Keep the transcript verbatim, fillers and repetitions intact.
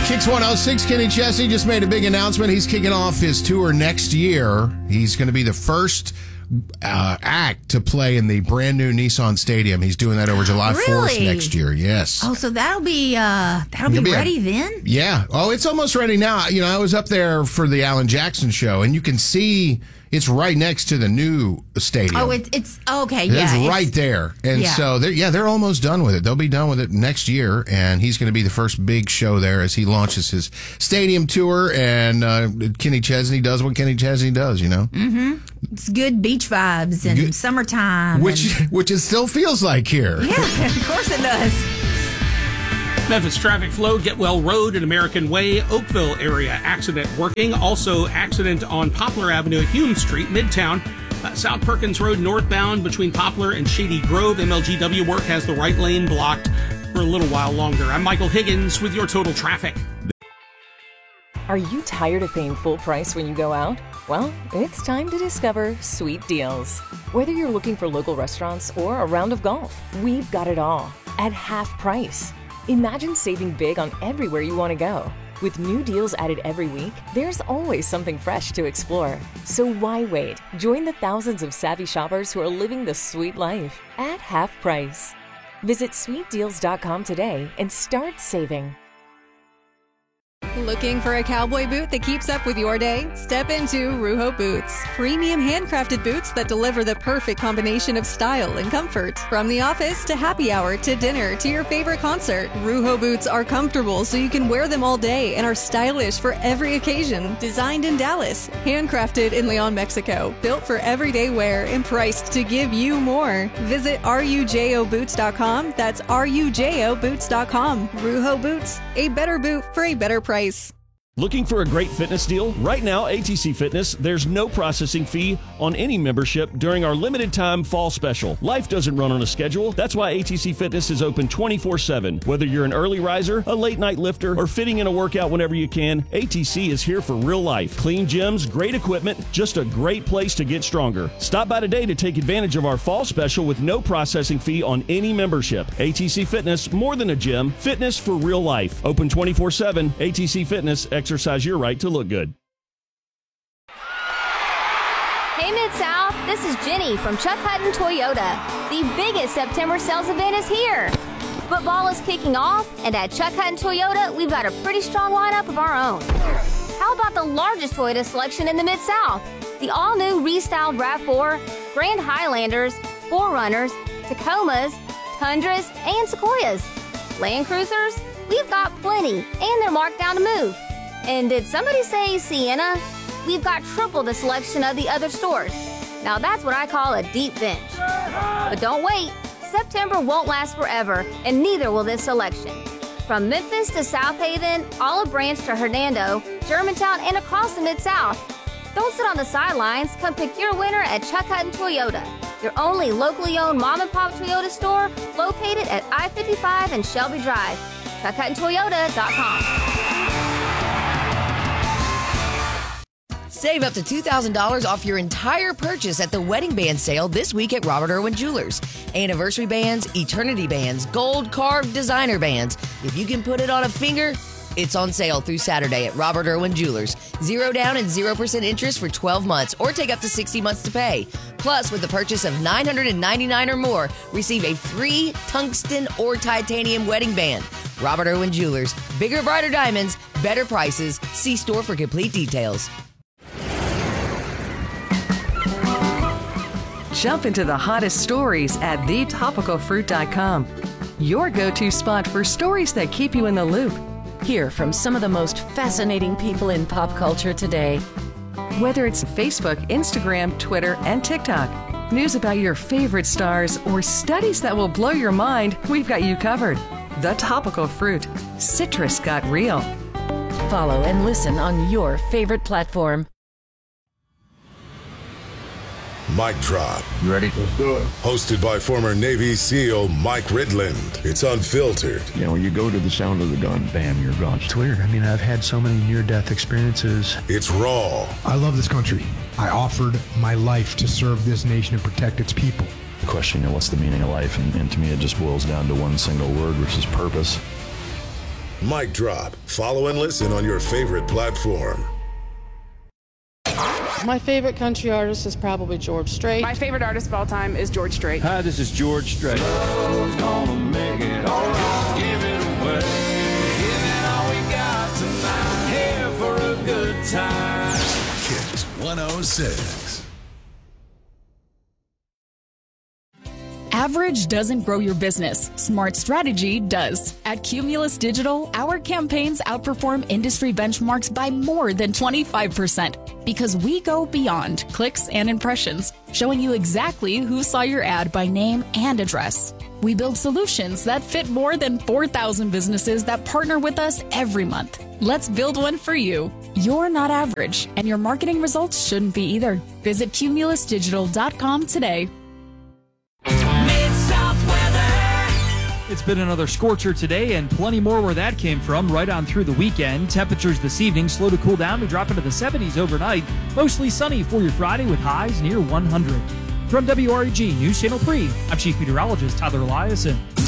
Kicks one oh six, Kenny Chesney just made a big announcement. He's kicking off his tour next year. He's going to be the first uh, act to play in the brand new Nissan Stadium. He's doing that over July fourth Really? next year. Yes. Oh, so that'll be uh, that'll be, It'll be ready a- then? Yeah. Oh, it's almost ready now. You know, I was up there for the Alan Jackson show, and you can see it's right next to the new stadium. Oh, it, it's okay. Yeah, It's it's- right there. And yeah. so, they're, yeah, they're almost done with it. They'll be done with it next year, and he's going to be the first big show there as he launches his stadium tour, and uh, Kenny Chesney does what Kenny Chesney does, you know? Mm-hmm. It's good beach vibes and Good- summertime. Which, and, which it still feels like here. yeah, of course it does. Memphis traffic flow, Getwell Road and American Way, Oakville area accident working. Also accident on Poplar Avenue at Hume Street, Midtown. Uh, South Perkins Road northbound between Poplar and Shady Grove. M L G W work has the right lane blocked for a little while longer. I'm Michael Higgins with your total traffic. Are you tired of paying full price when you go out? Well, it's time to discover Sweet Deals. Whether you're looking for local restaurants or a round of golf, we've got it all at half price. Imagine saving big on everywhere you want to go. With new deals added every week, there's always something fresh to explore. So why wait? Join the thousands of savvy shoppers who are living the sweet life at half price. Visit sweet deals dot com today and start saving. Looking for a cowboy boot that keeps up with your day? Step into Ruho Boots. Premium handcrafted boots that deliver the perfect combination of style and comfort. From the office to happy hour to dinner to your favorite concert, Ruho Boots are comfortable so you can wear them all day and are stylish for every occasion. Designed in Dallas, handcrafted in Leon, Mexico. Built for everyday wear and priced to give you more. Visit rujo boots dot com. That's rujo boots dot com. Ruho Boots, a better boot for a better price. Looking for a great fitness deal? Right now, A T C Fitness, there's no processing fee on any membership during our limited time fall special. Life doesn't run on a schedule. That's why A T C Fitness is open twenty-four seven. Whether you're an early riser, a late night lifter, or fitting in a workout whenever you can, A T C is here for real life. Clean gyms, great equipment, just a great place to get stronger. Stop by today to take advantage of our fall special with no processing fee on any membership. A T C Fitness, more than a gym, fitness for real life. Open twenty-four seven. A T C Fitness, exercise your right to look good. Hey Mid-South, this is Jenny from Chuck Hutton Toyota. The biggest September sales event is here. Football is kicking off, and at Chuck Hutton Toyota, we've got a pretty strong lineup of our own. How about the largest Toyota selection in the Mid-South? The all-new restyled RAV four, Grand Highlanders, four runners, Tacomas, Tundras, and Sequoias. Land Cruisers? We've got plenty, and they're marked down to move. And did somebody say Sienna? We've got triple the selection of the other stores. Now that's what I call a deep bench. But don't wait. September won't last forever, and neither will this selection. From Memphis to South Haven, Olive Branch to Hernando, Germantown, and across the Mid-South. Don't sit on the sidelines. Come pick your winner at Chuck Hutton Toyota, your only locally owned mom-and-pop Toyota store located at I fifty-five and Shelby Drive. chuck hutton toyota dot com. Save up to two thousand dollars off your entire purchase at the Wedding Band sale this week at Robert Irwin Jewelers. Anniversary bands, eternity bands, gold carved designer bands. If you can put it on a finger, it's on sale through Saturday at Robert Irwin Jewelers. Zero down and zero percent interest for twelve months or take up to sixty months to pay. Plus, with the purchase of nine hundred ninety-nine dollars or more, receive a free tungsten or titanium wedding band. Robert Irwin Jewelers. Bigger, brighter diamonds, better prices. See store for complete details. Jump into the hottest stories at the topical fruit dot com. Your go-to spot for stories that keep you in the loop. Hear from some of the most fascinating people in pop culture today. Whether it's Facebook, Instagram, Twitter, and TikTok, news about your favorite stars, or studies that will blow your mind, we've got you covered. The Topical Fruit. Citrus got real. Follow and listen on your favorite platform. Mic Drop. You ready? Let's do it. Hosted by former Navy SEAL Mike Ridland. It's unfiltered. You know, when you go to the sound of the gun, bam, you're gone. It's weird. I mean, I've had so many near-death experiences. It's raw. I love this country. I offered my life to serve this nation and protect its people. The question, you know, what's the meaning of life? And, and to me, it just boils down to one single word, which is purpose. Mic Drop. Follow and listen on your favorite platform. My favorite country artist is probably George Strait. My favorite artist of all time is George Strait. Hi, this is George Strait. Love's gonna make it all right. Give it away. Give it all we got tonight. Here for a good time. Kiss one oh six. Average doesn't grow your business. Smart strategy does. At Cumulus Digital, our campaigns outperform industry benchmarks by more than twenty-five percent because we go beyond clicks and impressions, showing you exactly who saw your ad by name and address. We build solutions that fit more than four thousand businesses that partner with us every month. Let's build one for you. You're not average, and your marketing results shouldn't be either. Visit cumulus digital dot com today. It's been another scorcher today and plenty more where that came from right on through the weekend. Temperatures this evening slow to cool down to drop into the seventies overnight. Mostly sunny for your Friday with highs near one hundred. From W R E G News Channel three, I'm Chief Meteorologist Tyler Eliason.